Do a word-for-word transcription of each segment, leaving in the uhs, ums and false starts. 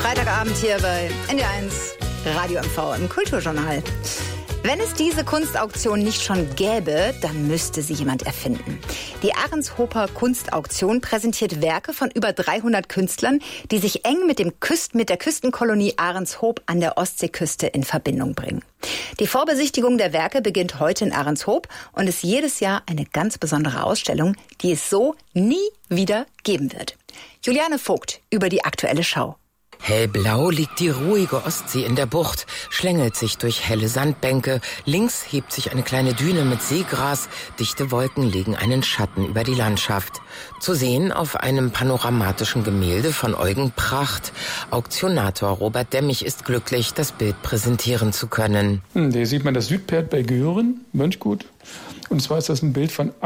Freitagabend hier bei N D eins Radio M V im Kulturjournal. Wenn es diese Kunstauktion nicht schon gäbe, dann müsste sie jemand erfinden. Die Ahrenshoper Kunstauktion präsentiert Werke von über dreihundert Künstlern, die sich eng mit, dem Küst, mit der Küstenkolonie Ahrenshoop an der Ostseeküste in Verbindung bringen. Die Vorbesichtigung der Werke beginnt heute in Ahrenshoop und ist jedes Jahr eine ganz besondere Ausstellung, die es so nie wieder geben wird. Juliane Vogt über die aktuelle Schau. Hellblau liegt die ruhige Ostsee in der Bucht, schlängelt sich durch helle Sandbänke. Links hebt sich eine kleine Düne mit Seegras. Dichte Wolken legen einen Schatten über die Landschaft. Zu sehen auf einem panoramatischen Gemälde von Eugen Pracht. Auktionator Robert Demmich ist glücklich, das Bild präsentieren zu können. Hier sieht man das Südpferd bei Göhren, Mönchgut. Und zwar ist das ein Bild von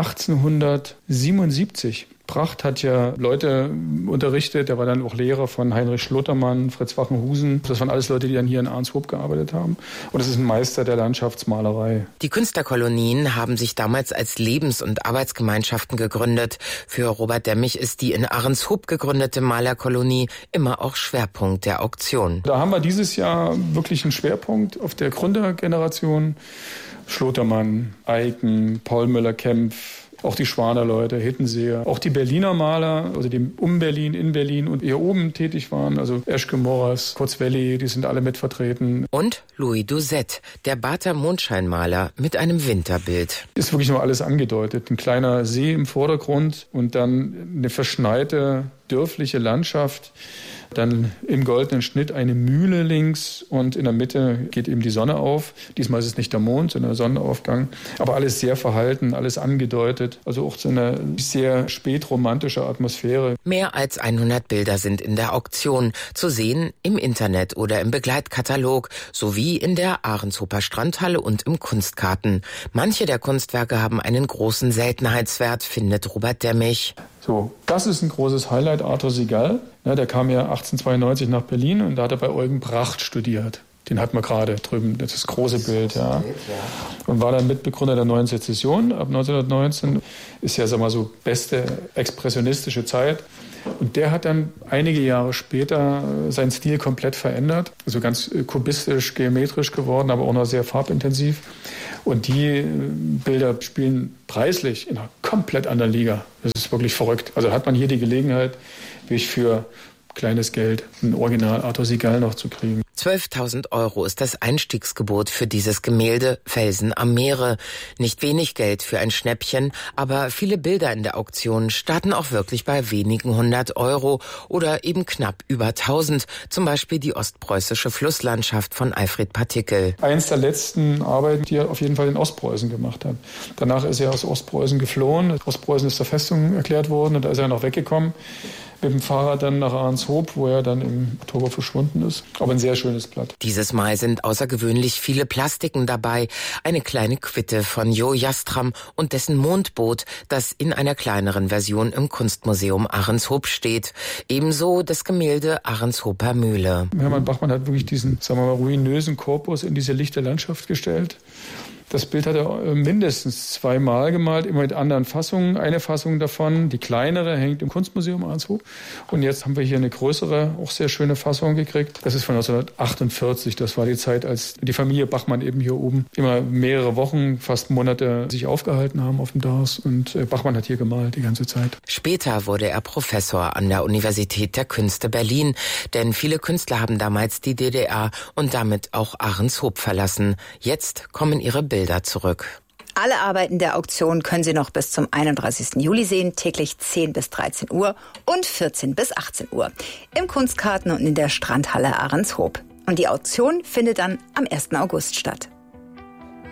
achtzehnhundertsiebenundsiebzig. Pracht hat ja Leute unterrichtet, der war dann auch Lehrer von Heinrich Schlottermann, Fritz Wachenhusen. Das waren alles Leute, die dann hier in Ahrenshoop gearbeitet haben. Und das ist ein Meister der Landschaftsmalerei. Die Künstlerkolonien haben sich damals als Lebens- und Arbeitsgemeinschaften gegründet. Für Robert Demmich ist die in Ahrenshoop gegründete Malerkolonie immer auch Schwerpunkt der Auktion. Da haben wir dieses Jahr wirklich einen Schwerpunkt auf der Gründergeneration. Schlottermann, Eicken, Paul Müller-Kempf, auch die Schwaner-Leute, Hittenseer, auch die Berliner Maler, also die um Berlin, in Berlin und hier oben tätig waren, also Eschke Morras, Kurzwelli, die sind alle mit vertreten. Und Louis Doucet, der Bader Mondscheinmaler mit einem Winterbild. Ist wirklich nur alles angedeutet. Ein kleiner See im Vordergrund und dann eine verschneite, dörfliche Landschaft. Dann im goldenen Schnitt eine Mühle links und in der Mitte geht eben die Sonne auf. Diesmal ist es nicht der Mond, sondern der Sonnenaufgang. Aber alles sehr verhalten, alles angedeutet. Also auch so eine sehr spätromantische Atmosphäre. Mehr als hundert Bilder sind in der Auktion zu sehen im Internet oder im Begleitkatalog sowie in der Ahrenshoper Strandhalle und im Kunstkarten. Manche der Kunstwerke haben einen großen Seltenheitswert, findet Robert Demmich. So, das ist ein großes Highlight, Arthur Segal. Ja, der kam ja achtzehnhundertzweiundneunzig nach Berlin und da hat er bei Eugen Pracht studiert. Den hat man gerade drüben, das ist das große Bild, ja. Und war dann Mitbegründer der Neuen Sezession ab neunzehnhundertneunzehn. Ist ja, sag mal so, beste expressionistische Zeit. Und der hat dann einige Jahre später seinen Stil komplett verändert. Also ganz kubistisch, geometrisch geworden, aber auch noch sehr farbintensiv. Und die Bilder spielen preislich in einer komplett anderen Liga. Das ist wirklich verrückt. Also hat man hier die Gelegenheit, wirklich für kleines Geld ein Original Arthur Segal noch zu kriegen. zwölftausend Euro ist das Einstiegsgebot für dieses Gemälde Felsen am Meere. Nicht wenig Geld für ein Schnäppchen, aber viele Bilder in der Auktion starten auch wirklich bei wenigen hundert Euro oder eben knapp über tausend. Zum Beispiel die ostpreußische Flusslandschaft von Alfred Partikel. Eins der letzten Arbeiten, die er auf jeden Fall in Ostpreußen gemacht hat. Danach ist er aus Ostpreußen geflohen. Ostpreußen ist zur Festung erklärt worden und da ist er noch weggekommen. Mit dem Fahrrad dann nach Ahrenshoop, wo er dann im Oktober verschwunden ist. Aber ein sehr schönes Blatt. Dieses Mal sind außergewöhnlich viele Plastiken dabei. Eine kleine Quitte von Jo Jastram und dessen Mondboot, das in einer kleineren Version im Kunstmuseum Ahrenshoop steht. Ebenso das Gemälde Ahrenshoper Mühle. Hermann Bachmann hat wirklich diesen, sagen wir mal, ruinösen Korpus in diese lichte Landschaft gestellt. Das Bild hat er mindestens zweimal gemalt, immer mit anderen Fassungen. Eine Fassung davon, die kleinere, hängt im Kunstmuseum Ahrenshoop. Und jetzt haben wir hier eine größere, auch sehr schöne Fassung gekriegt. Das ist von neunzehnhundertachtundvierzig. Das war die Zeit, als die Familie Bachmann eben hier oben immer mehrere Wochen, fast Monate sich aufgehalten haben auf dem Dars. Und Bachmann hat hier gemalt die ganze Zeit. Später wurde er Professor an der Universität der Künste Berlin. Denn viele Künstler haben damals die D D R und damit auch Ahrenshoop verlassen. Jetzt kommen ihre Bilder zurück. Alle Arbeiten der Auktion können Sie noch bis zum einunddreißigsten Juli sehen, täglich zehn bis dreizehn Uhr und vierzehn bis achtzehn Uhr im Kunstkarten und in der Strandhalle Ahrenshoop. Und die Auktion findet dann am ersten August statt.